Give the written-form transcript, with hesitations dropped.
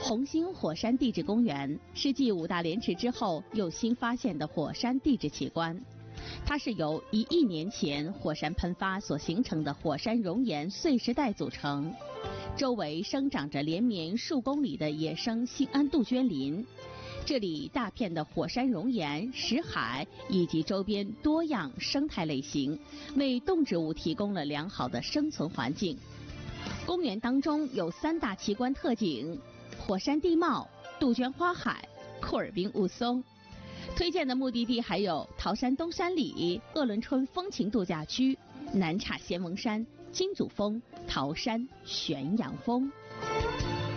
红星火山地质公园是继五大连池之后又新发现的火山地质奇观。它是由1亿年前火山喷发所形成的火山熔岩碎石带组成，周围生长着连绵数公里的野生兴安杜鹃林。这里大片的火山熔岩、石海以及周边多样生态类型，为动植物提供了良好的生存环境。公园当中有3大奇观特景：火山地貌、杜鹃花海、库尔滨雾凇。推荐的目的地还有桃山东山里、鄂伦春风情度假区、南岔仙翁山、金祖峰、桃山、玄阳峰。